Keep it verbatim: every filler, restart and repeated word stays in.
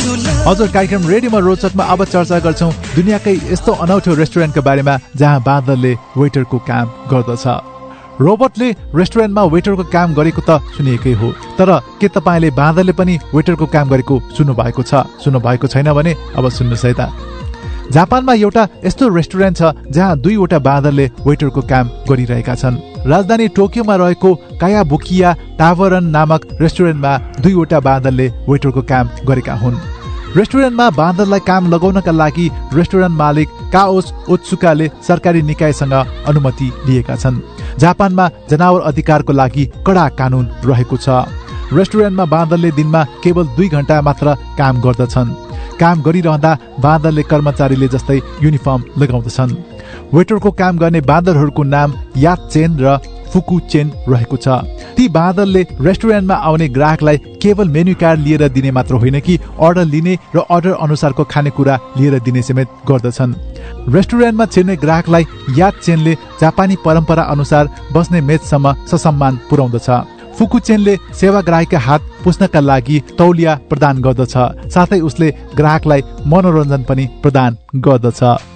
हजुर, कार्यक्रम रेडियोमा रोचकमा अब चर्चा गर्छौं दुनियाँकै यस्तो अनौठो रेस्टुरेन्टको बारेमा जहाँ बाँदरले वेटरको काम गर्दछ। रोबोटले रेस्टुरेन्टमा वेटरको काम गरेको त सुनिएकै हो, तर के तपाईँले बाँदरले पनि वेटरको काम गरेको सुन्नु भएको छ? सुन्नु भएको छैन भने अब सुन्नुहोस् है त। जापानमा एउटा यस्तो रेस्टुरेन्ट छ जहाँ दुईवटा बाँदरले वेटरको काम गरिरहेका छन्। राजधानी टोकियोमा रहेको कायाबुकिया टावरन नामक रेस्टुरेन्टमा दुईवटा बाँदरले वेटरको काम गरेका हुन्। रेस्टुरेन्टमा बाँदरलाई काम लगाउनका लागि रेस्टुरेन्ट मालिक काओस ओत्सुकाले सरकारी निकायसँग अनुमति लिएका छन्। जापानमा जनावर अधिकारको लागि कडा कानून रहेको छ। रेस्टुरेन्टमा बाँदरले दिनमा केवल दुई घण्टा मात्र काम गर्दछन्। काम गरिरहँदा बाँदरले कर्मचारीले जस्तै युनिफर्म लगाउँदछन्। वेटरको काम गर्ने बाँदरहरूको नाम याचेन र फुकुचेन रहेको छ। ती बाँदरले रेस्टुरेन्टमा आउने ग्राहकलाई केवल मेन्यु कार्ड लिएर दिने मात्र होइन कि अर्डर लिने र अर्डर अनुसारको खानेकुरा लिएर दिने समेत गर्दछन्। रेस्टुरेन्टमा छिर्ने ग्राहकलाई याचेनले जापानी परम्परा अनुसार बस्ने मेचसम्म ससम्मान पुर्याउँदछ। फुकुचेनले सेवाग्राहीका हात पुस्नका लागि तौलिया प्रदान गर्दछ, साथै उसले ग्राहकलाई मनोरञ्जन पनि प्रदान गर्दछ।